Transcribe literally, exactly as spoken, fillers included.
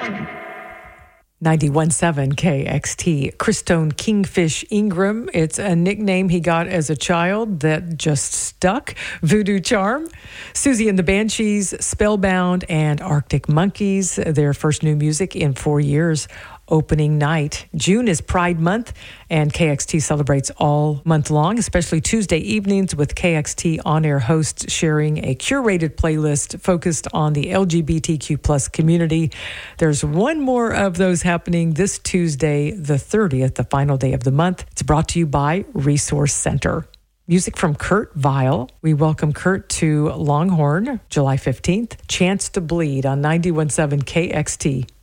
ninety-one point seven K X T. Christone Kingfish Ingram. It's a nickname he got as a child that just stuck. Voodoo Charm. Susie and the Banshees, Spellbound, and Arctic Monkeys. Their first new music in four years. Opening night. June is Pride Month, and K X T celebrates all month long, especially Tuesday evenings with K X T on-air hosts sharing a curated playlist focused on the L G B T Q plus community. There's one more of those happening this Tuesday, the thirtieth, the final day of the month. It's brought to you by Resource Center. Music from Kurt Vile. We welcome Kurt to Longhorn, July fifteenth. Chance to Bleed on ninety-one point seven K X T.